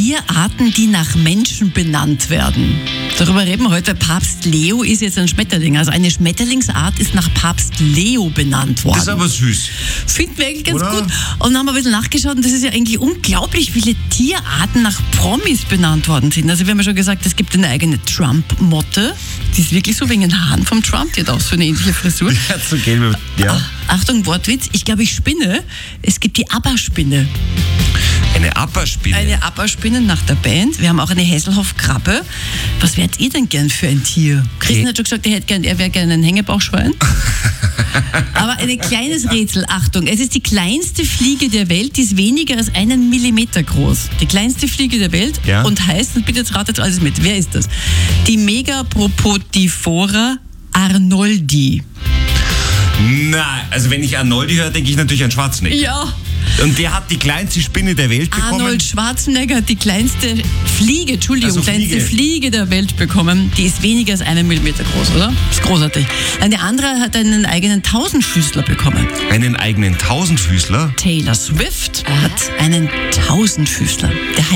Tierarten, die nach Menschen benannt werden. Darüber reden wir heute. Papst Leo ist jetzt ein Schmetterling. Also eine Schmetterlingsart ist nach Papst Leo benannt worden. Das ist aber süß. Finden wir eigentlich ganz Oder? gut. Und dann haben wir ein bisschen nachgeschaut und das ist ja eigentlich unglaublich, wie viele Tierarten nach Promis benannt worden sind. Also wir haben ja schon gesagt, es gibt eine eigene Trump-Motte. Die ist wirklich so wegen den Haaren vom Trump. Die hat auch so eine ähnliche Frisur. Ja, so gelbe, ja. Achtung, Wortwitz. Ich glaube, ich spinne. Es gibt die ABBA-Spinne. Eine Apperspinne. Eine ABBA-Spinne nach der Band. Wir haben auch eine Häselhoff-Krabbe. Was wärt ihr denn gern für ein Tier? Christian hat schon gesagt, er wäre gerne ein Hängebauchschwein. Aber ein kleines Rätsel, Achtung, es ist die kleinste Fliege der Welt, die ist weniger als 1 Millimeter groß. Die kleinste Fliege der Welt und heißt, und bitte jetzt ratet alles mit, wer ist das? Die Megapropodifora arnoldi. Nein, also wenn ich Arnoldi höre, denke ich natürlich an Schwarzenegger. Ja. Und der hat die kleinste Spinne der Welt bekommen. Arnold Schwarzenegger hat die kleinste Fliege, kleinste Fliege der Welt bekommen. Die ist weniger als 1 Millimeter groß, oder? Das ist großartig. Eine andere hat einen eigenen Tausendfüßler bekommen. Einen eigenen Tausendfüßler? Taylor Swift hat einen Tausendfüßler. Der